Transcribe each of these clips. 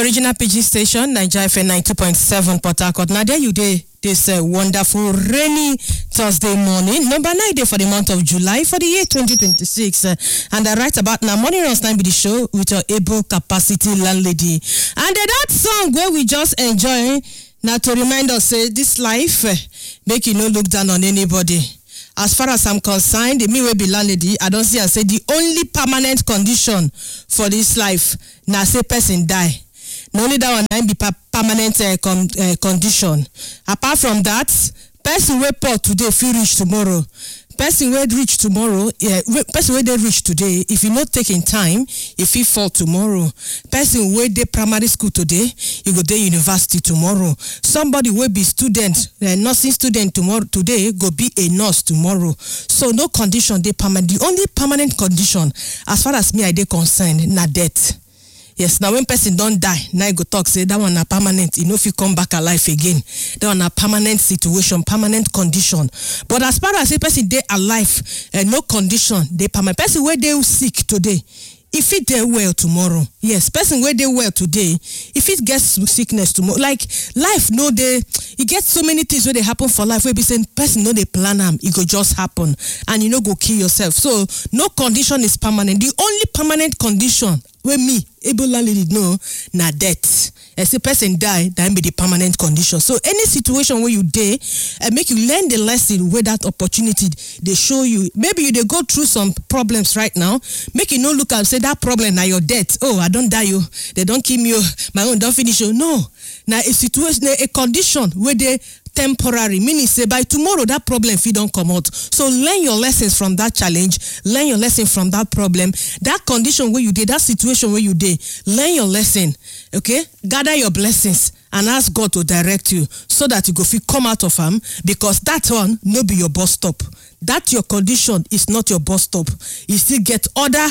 your original PG station, Nigeria FM 92.7 Port Harcourt. Now there you day this wonderful rainy Thursday morning, number 9 day for the month of July for the year 2026. And right about now, morning runs time be the show with your able capacity landlady. And that song where we just enjoy now to remind us say this life make you no look down on anybody. As far as I'm concerned, the me will be landlady. I don't see and say the only permanent condition for this life now say person die. Not only that one be permanent condition. Apart from that, person will poor today feel rich tomorrow. Person will reach tomorrow. Person will they reach today. If you not taking time, if you fall tomorrow. Person will they primary school today, you go to university tomorrow. Somebody will be student, nursing student tomorrow. Today go be a nurse tomorrow. So no condition they permanent. The only permanent condition, as far as me I they concerned, na death. Yes, now when person don't die, now you go talk, say that one a permanent, you know if you come back alive again. That one a permanent situation, permanent condition. But as far as a person they alive, no condition, they permanent. Person where they sick today, if it they well tomorrow. Yes, person where they well today, if it gets sickness tomorrow, like life no they it gets so many things where they happen for life where be saying person no they plan them, it go just happen and you know go kill yourself. So no condition is permanent. The only permanent condition where me able landlady know na death. As a person die, that be the permanent condition. So any situation where you die, make you learn the lesson where that opportunity they show you. Maybe you they go through some problems right now. Make you no look and say that problem now your death. Oh, I don't die you. They don't kill me. My own don't finish you. No. Now a situation, a condition where they temporary, meaning say by tomorrow that problem if you don't come out. So learn your lessons from that challenge, learn your lesson from that problem, that condition where you did, that situation where you did, learn your lesson, okay? Gather your blessings and ask God to direct you so that you go fit come out of them, because that one no be your bus stop. That your condition is not your bus stop. You still get other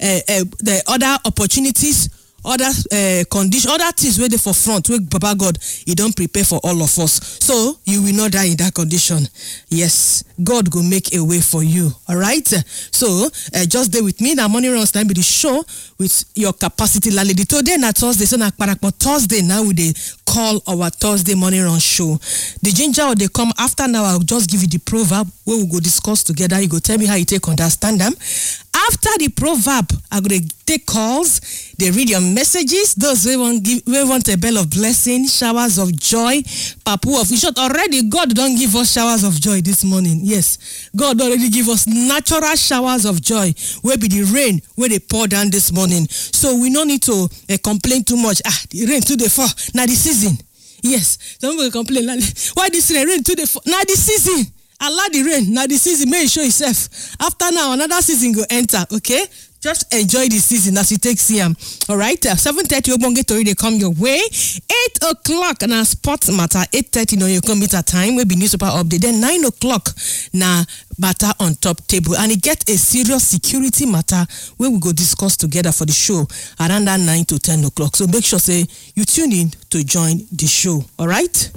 the other opportunities, other condition, other things where they for front, where Baba God, He don't prepare for all of us. So you will not die in that condition. Yes, God will make a way for you. All right. So just stay with me. Now morning runs time be the show with your capacity landlady. Today na Thursday, so na Parakmo Thursday now we dey call our Thursday morning run show. The ginger they come after now. I'll just give you the proverb where we go discuss together. You go tell me how you take understand them. After the proverb, I'm going to take calls. They read your messages. Those we want a bell of blessing, showers of joy. Papu of short already. God don't give us showers of joy this morning. Yes, God already give us natural showers of joy. Where be the rain where they pour down this morning. So we don't need to complain too much. The rain to the fall. Now the season. Yes, some people complain. Why this rain to the fall? Now the season. Allow the rain. Now the season may show itself. After now, another season go enter. Okay? Just enjoy the season as you take CM. All right? 7:30 Obonge Tori they come your way. 8 o'clock na sports matter. 8:30 no you come meet a time will be newspaper update. Then 9 o'clock na matter on top table, and it get a serious security matter where we go discuss together for the show around that 9 to 10 o'clock. So make sure say you tune in to join the show. All right?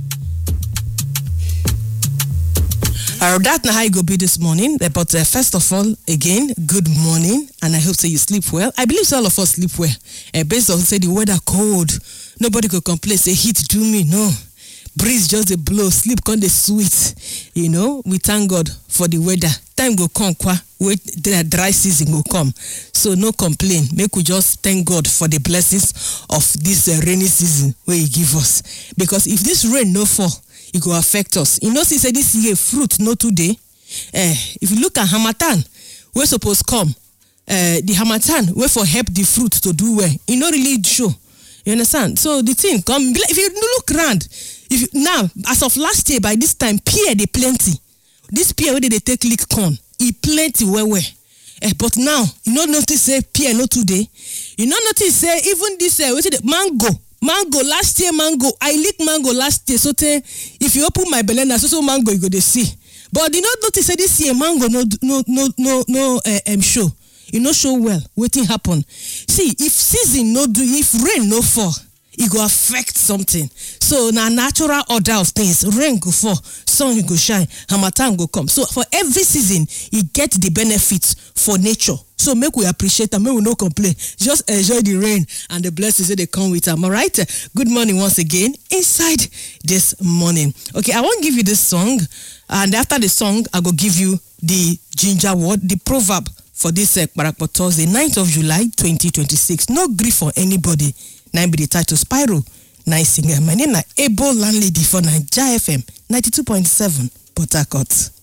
That's not how it go be this morning. But first of all, again, good morning, and I hope so you sleep well. I believe all of us sleep well. Based on say the weather cold, nobody could complain. Say heat do me no. Breeze just a blow, sleep con the sweet. You know, we thank God for the weather. Time go come, wait, the dry season will come. So no complain. Make we just thank God for the blessings of this rainy season where He give us. Because if this rain no fall, it will affect us. You know, since this year fruit no today. If you look at Hamatan, we're supposed come. The Hamatan we for help the fruit to do well. It not really show. You understand? So the thing come. If you look around, now as of last year by this time, pear they plenty. This pear where they take lick corn, it plenty where. But now you not notice say pear no today. You not notice say even this what's it mango. Mango last year I lick mango last year. So if you open my belly so mango you go to see. But you not notice say this year mango no show. You know show well. Waiting happen. See if season no do, if rain no fall, it go affect something. So na natural order of things. Rain go fall, sun go shine, harmattan go come. So for every season, it get the benefits for nature. So make we appreciate and make we no complain. Just enjoy the rain and the blessings that they come with them. All right. Good morning once again inside this morning. Okay, I won't give you this song, and after the song, I go give you the ginger word, the proverb for this Kparakpo Thursday, 9th of July, 2026. No grief for anybody. Now be the title Spyro. Nice singer. My name is Ebo Landlady for Naija FM 92.7 Port Harcourt.